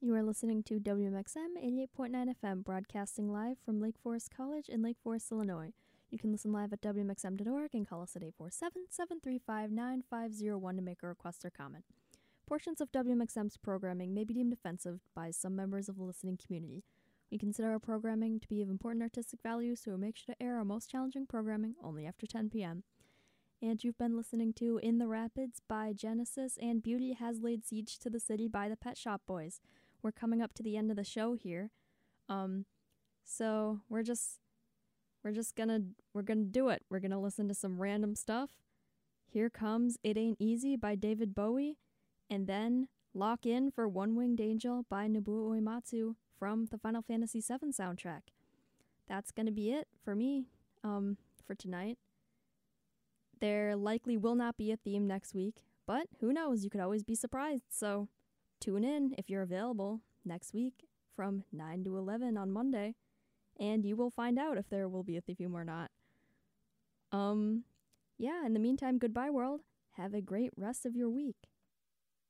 You are listening to WMXM 88.9 FM, broadcasting live from Lake Forest College in Lake Forest, Illinois. You can listen live at WMXM.org and call us at 847-735-9501 to make a request or comment. Portions of WMXM's programming may be deemed offensive by some members of the listening community. We consider our programming to be of important artistic value, so we make sure to air our most challenging programming only after 10 p.m. And you've been listening to In the Rapids by Genesis and Beauty Has Laid Siege to the City by the Pet Shop Boys. We're coming up to the end of the show here. So we're gonna do it. We're gonna listen to some random stuff. Here comes It Ain't Easy by David Bowie, and then lock in for One Winged Angel by Nobuo Uematsu from the Final Fantasy VII soundtrack. That's gonna be it for me, for tonight. There likely will not be a theme next week, but who knows? You could always be surprised, so tune in if you're available next week from 9 to 11 on Monday, and you will find out if there will be a theme or not. Yeah, in the meantime, goodbye, world. Have a great rest of your week.